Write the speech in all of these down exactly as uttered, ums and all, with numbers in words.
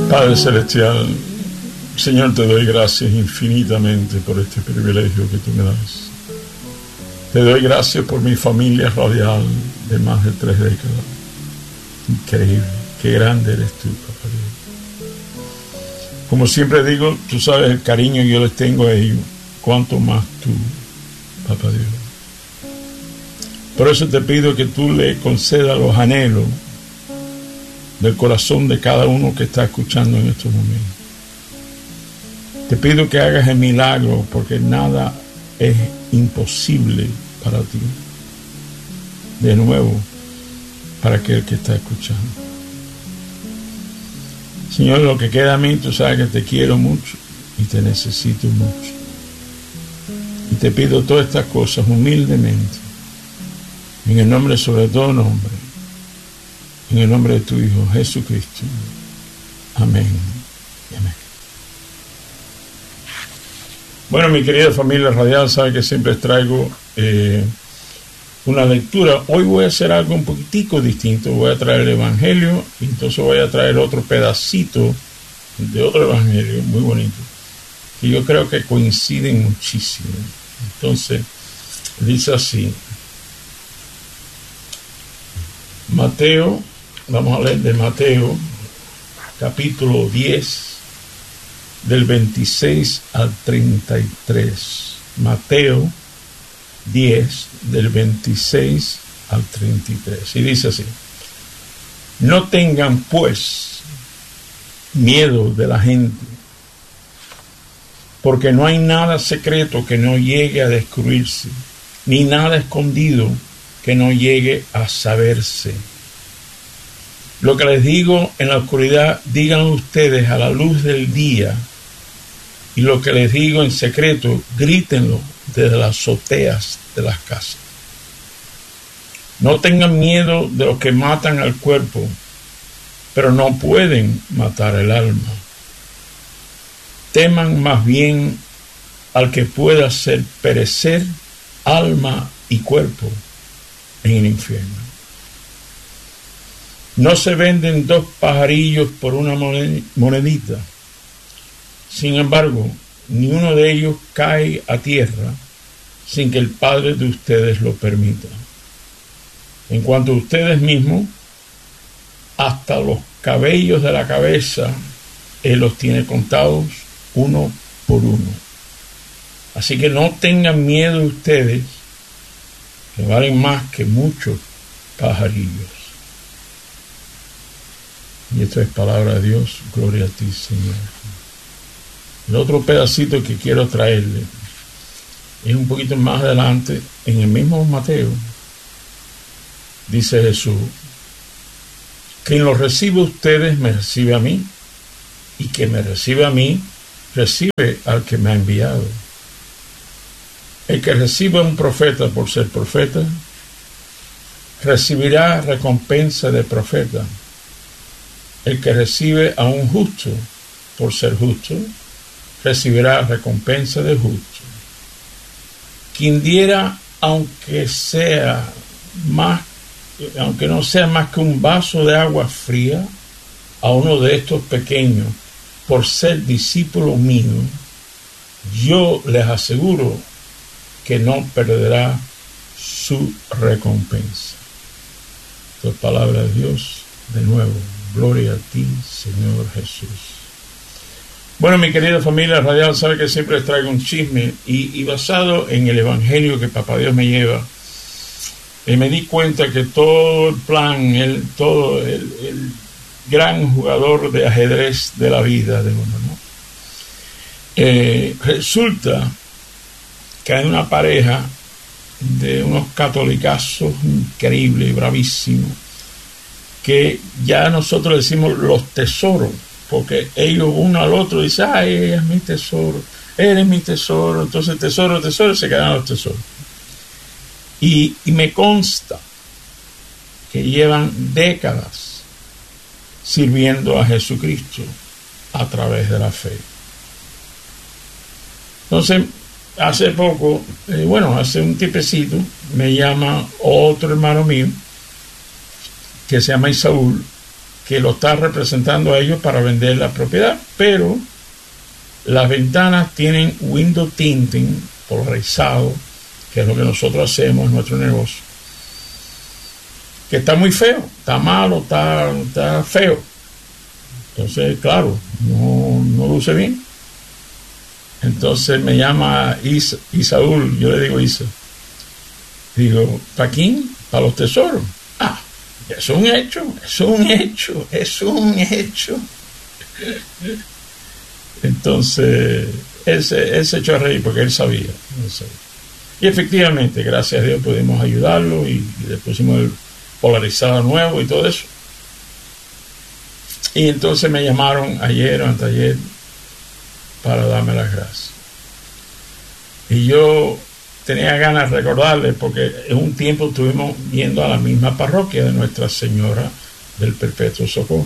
Padre Celestial, Señor, te doy gracias infinitamente por este privilegio que tú me das. Te doy gracias por mi familia radial de más de tres décadas. Increíble, qué grande eres tú, Papá Dios. Como siempre digo, tú sabes el cariño que yo les tengo a ellos, cuanto más tú, Papá Dios. Por eso te pido que tú le concedas los anhelos del corazón de cada uno que está escuchando en estos momentos. Te pido que hagas el milagro, porque nada es imposible para ti. De nuevo, para aquel que está escuchando. Señor, lo que queda a mí, tú sabes que te quiero mucho y te necesito mucho. Y te pido todas estas cosas humildemente, en el nombre sobre todo nombre, en el nombre de tu Hijo Jesucristo. Amén y amén. Bueno, mi querida familia radial, sabe que siempre traigo eh, una lectura. Hoy voy a hacer algo un poquitico distinto. Voy a traer el Evangelio, y entonces voy a traer otro pedacito de otro Evangelio muy bonito, que yo creo que coinciden muchísimo. Entonces, dice así. Mateo, vamos a leer de Mateo, capítulo diez, del veintiséis al treinta y tres. Mateo diez, del veintiséis al treinta y tres. Y dice así: no tengan pues miedo de la gente, porque no hay nada secreto que no llegue a descubrirse, ni nada escondido que no llegue a saberse. Lo que les digo en la oscuridad, díganlo ustedes a la luz del día, y lo que les digo en secreto, grítenlo desde las azoteas de las casas. No tengan miedo de los que matan al cuerpo, pero no pueden matar el alma. Teman más bien al que pueda hacer perecer alma y cuerpo en el infierno. No se venden dos pajarillos por una monedita. Sin embargo, ni uno de ellos cae a tierra sin que el Padre de ustedes lo permita. En cuanto a ustedes mismos, hasta los cabellos de la cabeza Él los tiene contados uno por uno. Así que no tengan miedo ustedes, que valen más que muchos pajarillos. Y esto es palabra de Dios. Gloria a ti, Señor. El otro pedacito que quiero traerle es un poquito más adelante, en el mismo Mateo. Dice Jesús: quien los recibe a ustedes me recibe a mí, y quien me recibe a mí recibe al que me ha enviado. El que recibe a un profeta por ser profeta recibirá recompensa de profeta. El que recibe a un justo por ser justo recibirá recompensa de justo. Quien diera, aunque sea más, aunque no sea más que un vaso de agua fría a uno de estos pequeños por ser discípulo mío, yo les aseguro que no perderá su recompensa. Esto es palabra de Dios. De nuevo, gloria a ti, Señor Jesús. Bueno, mi querida familia radial, sabe que siempre les traigo un chisme, y, y basado en el Evangelio que Papá Dios me lleva, eh, me di cuenta que todo el plan, el, todo el, el gran jugador de ajedrez de la vida de uno, ¿no? Eh, resulta que hay una pareja de unos catolicazos increíbles y bravísimos, que ya nosotros decimos los tesoros, porque ellos uno al otro dicen: ay, ella es mi tesoro, él es mi tesoro, entonces tesoro, tesoro, se quedan los tesoros. Y, y me consta que llevan décadas sirviendo a Jesucristo a través de la fe. Entonces, hace poco, eh, bueno, hace un tipecito, me llama otro hermano mío, que se llama Isaúl, que lo está representando a ellos para vender la propiedad, pero las ventanas tienen window tinting polarizado, que es lo que nosotros hacemos en nuestro negocio, que está muy feo, está malo, está, está feo. Entonces, claro, no, no luce bien. Entonces me llama Isa, Isaúl, yo le digo Isa, digo, ¿para quién? Para los tesoros. Ah, es un hecho, es un hecho, es un hecho. Entonces, él se, él se echó a reír porque él sabía, él sabía. Y efectivamente, gracias a Dios pudimos ayudarlo y, y le pusimos el polarizado nuevo y todo eso. Y entonces me llamaron ayer o anteayer para darme las gracias. Y yo tenía ganas de recordarles, porque en un tiempo estuvimos yendo a la misma parroquia de Nuestra Señora del Perpetuo Socorro.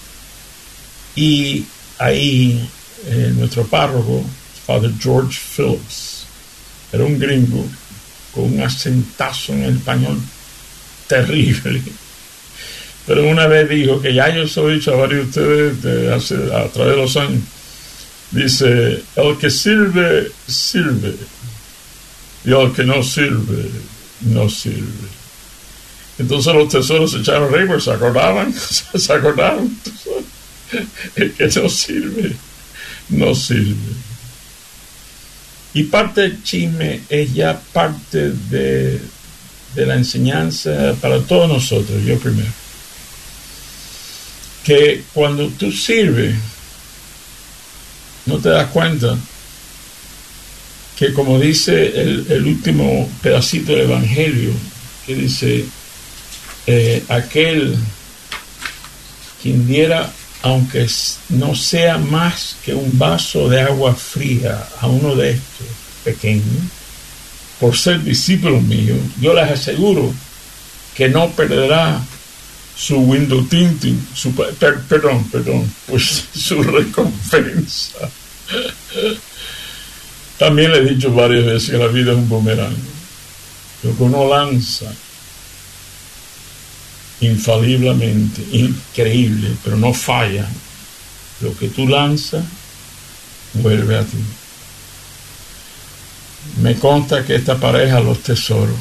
Y ahí eh, nuestro párroco, Father George Phillips, era un gringo con un acentazo en el español terrible. Pero una vez dijo, que ya yo soy dicho a varios de ustedes de hace, a través de los años, dice, el que sirve, sirve, y el que no sirve, no sirve. Entonces los tesoros se echaron a reír, pues se acordaban, se acordaron, el que no sirve, no sirve. Y parte del chisme es ya parte de, de la enseñanza para todos nosotros, yo primero. Que cuando tú sirves, no te das cuenta que, como dice el, el último pedacito del Evangelio, que dice, eh, aquel quien diera, aunque no sea más que un vaso de agua fría a uno de estos pequeños, por ser discípulo mío, yo les aseguro que no perderá su window tinting, su, per, perdón, perdón, pues su recompensa. También le he dicho varias veces que la vida es un boomerang. Lo que uno lanza, infaliblemente, increíble, pero no falla. Lo que tú lanzas, vuelve a ti. Me consta que esta pareja, los tesoros,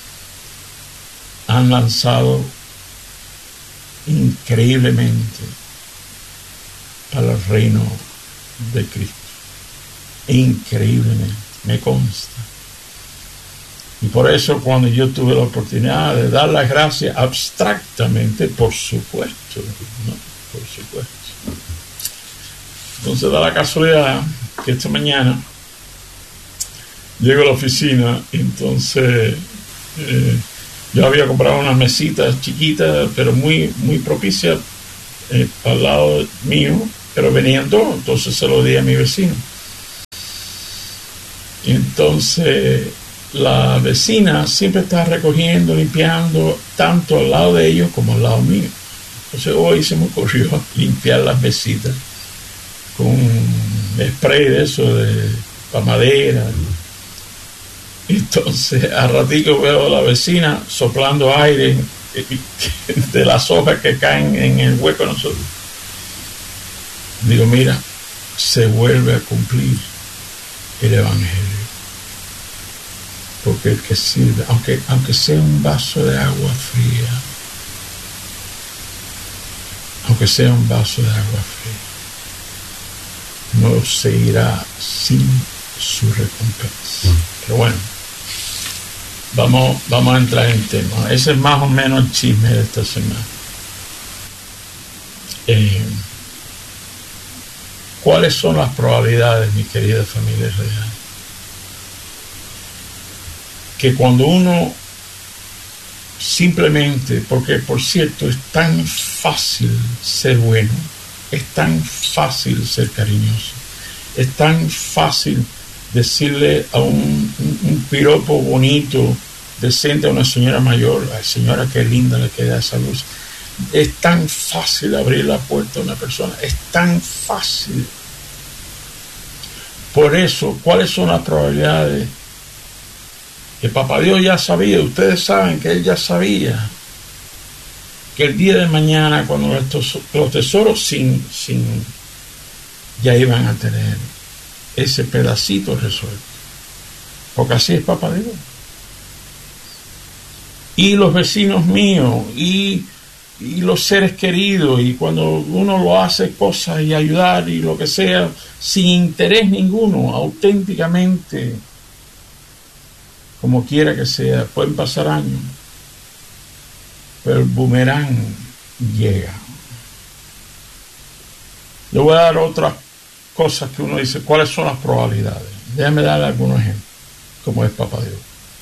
han lanzado increíblemente para el reino de Cristo. Increíblemente, me consta. Y por eso, cuando yo tuve la oportunidad de dar las gracias abstractamente, por supuesto, ¿no? Por supuesto. Entonces da la casualidad que esta mañana llego a la oficina y entonces eh, yo había comprado unas mesitas chiquitas, pero muy, muy propicias eh, al lado mío, pero venían dos, entonces se lo di a mi vecino. Y entonces la vecina siempre está recogiendo, limpiando, tanto al lado de ellos como al lado mío. Entonces hoy se me ocurrió limpiar las mesitas con un spray de eso, de para madera. Entonces a ratito veo a la vecina soplando aire de las hojas que caen en el hueco de nosotros. Digo, mira, se vuelve a cumplir el Evangelio. Porque el que sirve, aunque, aunque sea un vaso de agua fría, aunque sea un vaso de agua fría, no se irá sin su recompensa. Mm. Pero bueno, vamos, vamos a entrar en tema. Ese es más o menos el chisme de esta semana. Eh, ¿Cuáles son las probabilidades, mi querida familia real? Que cuando uno simplemente, porque por cierto es tan fácil ser bueno, es tan fácil ser cariñoso, es tan fácil decirle a un, un, un piropo bonito, decente a una señora mayor, ay señora qué linda le queda esa luz, es tan fácil abrir la puerta a una persona, es tan fácil. Por eso, ¿cuáles son las probabilidades? Que Papá Dios ya sabía, ustedes saben que Él ya sabía que el día de mañana, cuando estos, los tesoros sin, sin, ya iban a tener ese pedacito resuelto. Porque así es Papá Dios. Y los vecinos míos, y, y los seres queridos, y cuando uno lo hace cosas y ayudar y lo que sea, sin interés ninguno, auténticamente, como quiera que sea, pueden pasar años, pero el boomerang llega. Le voy a dar otras cosas que uno dice, ¿cuáles son las probabilidades? Déjame darle algunos ejemplos, como es Papá Dios.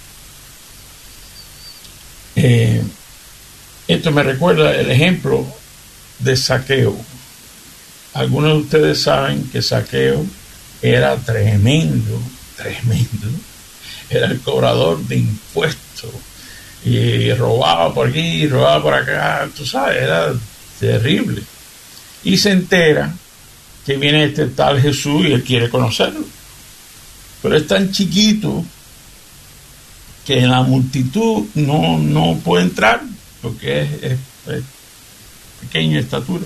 Eh, esto me recuerda el ejemplo de Zaqueo. Algunos de ustedes saben que Zaqueo era tremendo, tremendo. Era el cobrador de impuestos y robaba por aquí, robaba por acá, tú sabes, era terrible. Y se entera que viene este tal Jesús y él quiere conocerlo. Pero es tan chiquito que en la multitud no, no puede entrar porque es, es, es pequeña estatura.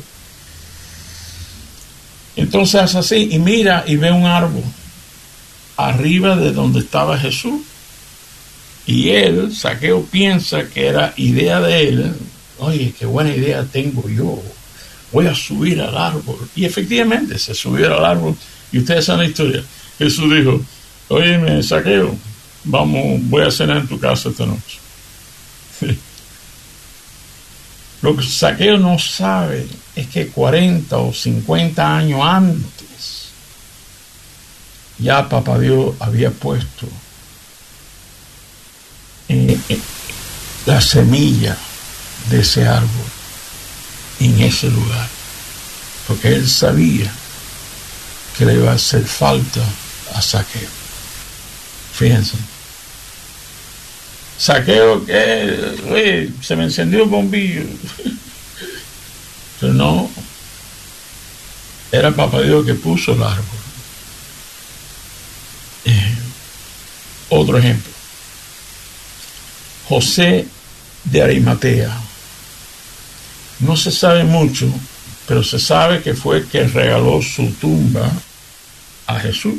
Entonces hace así y mira y ve un árbol arriba de donde estaba Jesús, y él, Zaqueo, piensa que era idea de él. Oye, qué buena idea tengo yo, voy a subir al árbol. Y efectivamente se subió al árbol, y ustedes saben la historia. Jesús dijo, óyeme, Zaqueo, vamos, voy a cenar en tu casa esta noche. Lo que Zaqueo no sabe es que cuarenta o cincuenta años antes ya Papá Dios había puesto eh, eh, la semilla de ese árbol en ese lugar, porque él sabía que le iba a hacer falta a Zaqueo. Fíjense, Zaqueo, que oye, se me encendió el bombillo, pero no, era Papá Dios que puso el árbol. Eh, otro ejemplo, José de Arimatea. No se sabe mucho, pero se sabe que fue el que regaló su tumba a Jesús.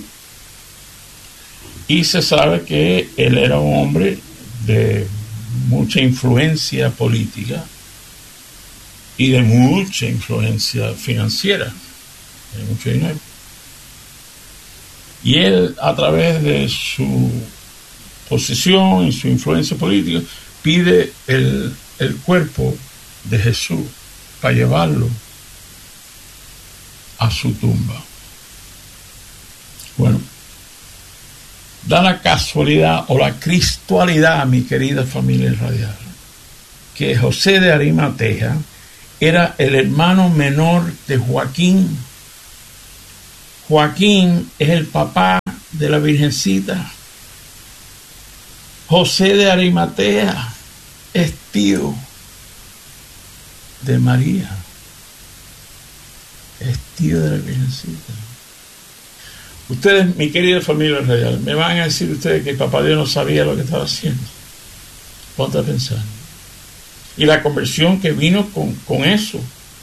Y se sabe que él era un hombre de mucha influencia política y de mucha influencia financiera, de mucho dinero. Y él, a través de su posición y su influencia política, pide el, el cuerpo de Jesús para llevarlo a su tumba. Bueno, da la casualidad o la cristualidad, mi querida familia radial, que José de Arimatea era el hermano menor de Joaquín. Joaquín es el papá de la Virgencita. José de Arimatea es tío de María, es tío de la Virgencita. Ustedes, mi querida familia radial, me van a decir ustedes que Papá Dios no sabía lo que estaba haciendo. Ponte a pensar. Y la conversión que vino con, con eso.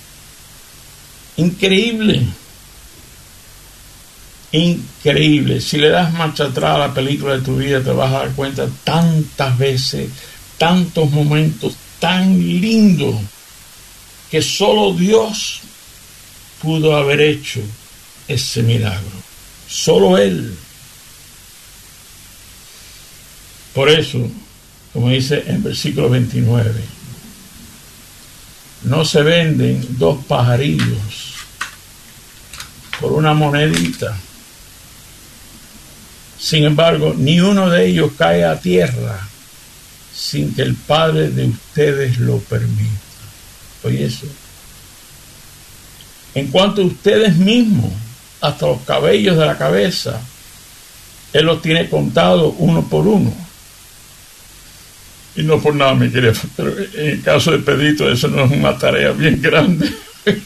Increíble. Increíble. Si le das marcha atrás a la película de tu vida, te vas a dar cuenta tantas veces, tantos momentos tan lindos que solo Dios pudo haber hecho ese milagro. Solo Él. Por eso, como dice en versículo veintinueve, no se venden dos pajarillos por una monedita. Sin embargo, ni uno de ellos cae a tierra sin que el Padre de ustedes lo permita. Oye eso. En cuanto a ustedes mismos, hasta los cabellos de la cabeza, Él los tiene contados uno por uno. Y no por nada, mi querido, pero en el caso de Pedrito, eso no es una tarea bien grande.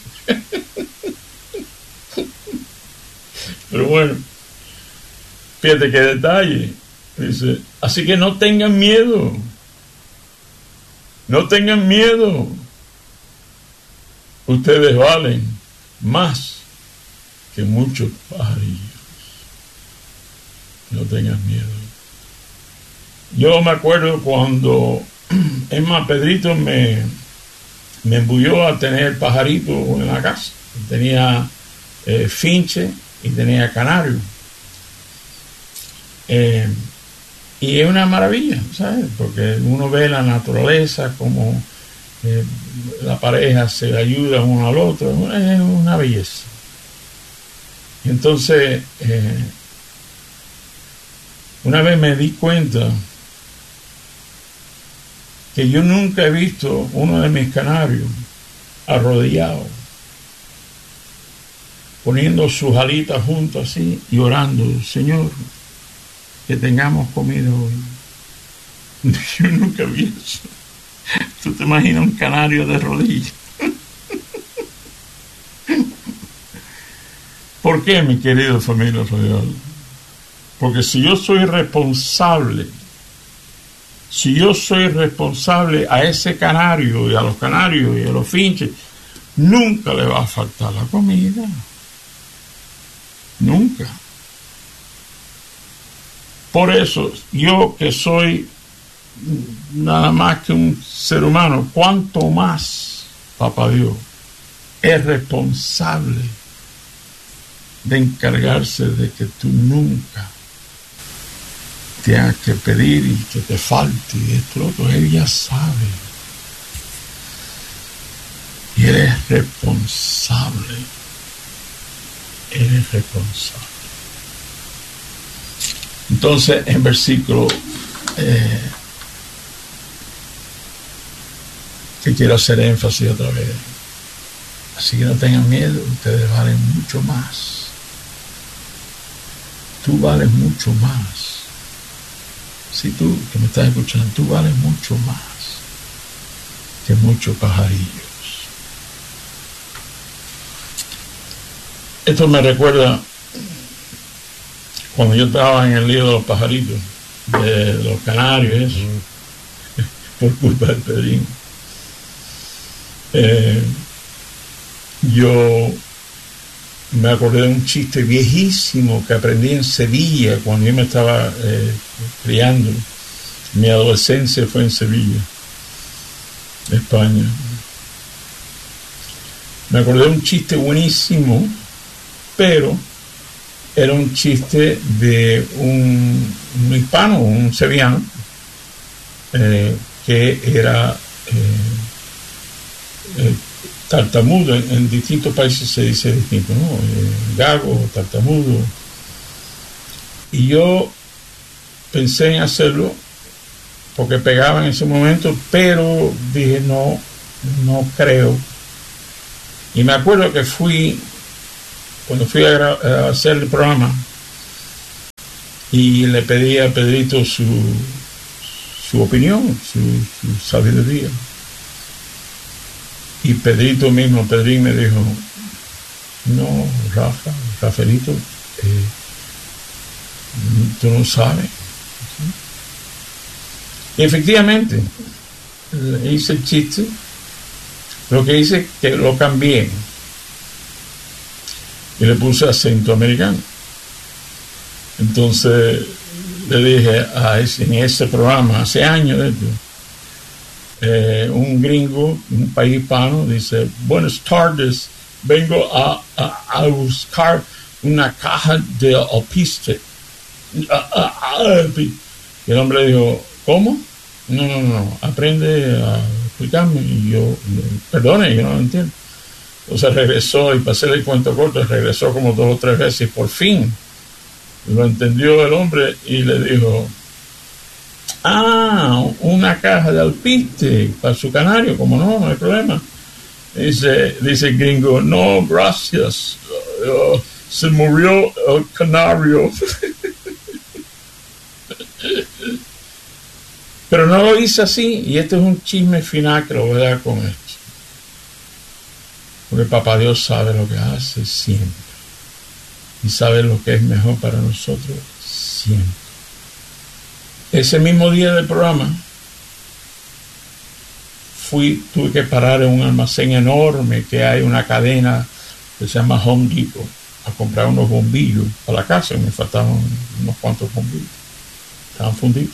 Pero bueno, fíjate qué detalle. Dice, así que no tengan miedo. No tengan miedo. ustedes valen más que muchos pajarillos. No tengas miedo. Yo me acuerdo cuando, es más, Pedrito me, me embulló a tener pajarito en la casa. Tenía eh, finche y tenía canario. Eh, y es una maravilla, ¿sabes? Porque uno ve la naturaleza, como eh, la pareja se ayuda uno al otro, es una belleza. Y entonces, eh, una vez me di cuenta que yo nunca he visto uno de mis canarios arrodillado, poniendo sus alitas juntas así y orando: Señor, que tengamos comida hoy. Yo nunca vi eso. ¿Tú te imaginas un canario de rodillas? ¿Por qué, mi querido familia radial? Porque si yo soy responsable, si yo soy responsable a ese canario y a los canarios y a los finches, nunca le va a faltar la comida. Nunca. Por eso, yo que soy nada más que un ser humano, cuanto más, Papá Dios, es responsable de encargarse de que tú nunca tengas que pedir y que te falte y esto lo otro. Él ya sabe. Y Él es responsable. Él es responsable. Entonces, en versículo eh, que quiero hacer énfasis otra vez. Así que no tengan miedo, ustedes valen mucho más. Tú vales mucho más. Si tú que me estás escuchando, tú vales mucho más que muchos pajarillos. Esto me recuerda cuando yo estaba en el lío de los pajaritos, de los canarios, eso, por culpa del Pedrín. Eh, yo me acordé de un chiste viejísimo que aprendí en Sevilla cuando yo me estaba eh, criando. Mi adolescencia fue en Sevilla, España. Me acordé de un chiste buenísimo, pero era un chiste de un, un hispano, un sevillano, eh, que era eh, eh, tartamudo. En, en distintos países se dice distinto, ¿no? Eh, gago, tartamudo. Y yo pensé en hacerlo porque pegaba en ese momento, pero dije no, no creo. Y me acuerdo que fui, cuando fui a, gra- a hacer el programa, y le pedí a Pedrito su, su opinión, su, su sabiduría. Y Pedrito mismo, Pedrín, me dijo: no, Rafa, Rafaelito, eh, tú no sabes. ¿Sí? Y efectivamente, hice el chiste, lo que hice es que lo cambié y le puse acento americano. Entonces le dije a ese, en ese programa, hace años de esto, eh, un gringo, un país hispano, dice: buenas tardes, vengo a, a, a buscar una caja de alpiste. Y el hombre dijo: ¿cómo? No, no, no, aprende a explicarme. Y yo, perdone, yo no lo entiendo. Entonces regresó, y pasé el cuento corto, regresó como dos o tres veces y por fin lo entendió el hombre y le dijo: ah, una caja de alpiste para su canario. Como no, no hay problema. Dice, dice el gringo: no, gracias, uh, se murió el canario. Pero no lo hice así, y este es un chisme final que lo voy a dar con esto. Porque Papá Dios sabe lo que hace siempre, y sabe lo que es mejor para nosotros siempre. Ese mismo día del programa fui, tuve que parar en un almacén enorme que hay una cadena que se llama Home Depot a comprar unos bombillos para la casa y me faltaban unos cuantos bombillos, estaban fundidos.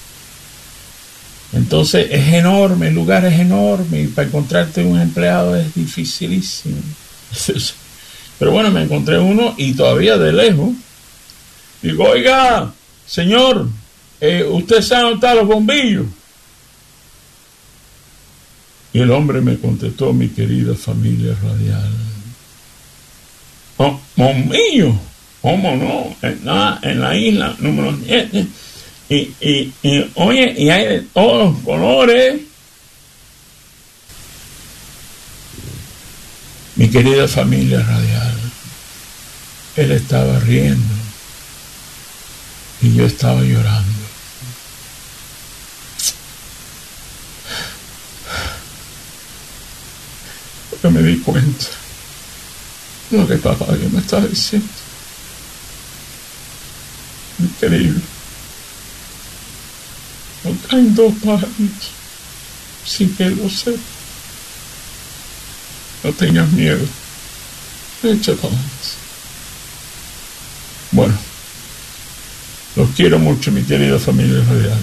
Entonces es enorme, el lugar es enorme y para encontrarte un empleado es dificilísimo. Pero bueno, me encontré uno y todavía de lejos digo, oiga, señor, eh, ¿usted sabe dónde están los bombillos? Y el hombre me contestó, mi querida familia radial, oh, bombillos, ¿cómo no? En la, en la isla número siete. Y, y, y, oye, y hay de todos los colores. Mi querida familia radial, él estaba riendo y yo estaba llorando. Porque me di cuenta de lo que papá Dios me estaba diciendo. Increíble. No caen dos pajaritos sin que él lo sepa. No tengas miedo. Echa para adelante. Bueno, los quiero mucho, mi querida familia radial.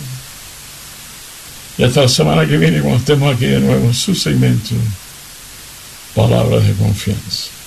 Y hasta la semana que viene, cuando estemos aquí de nuevo en su segmento Palabras de Confianza.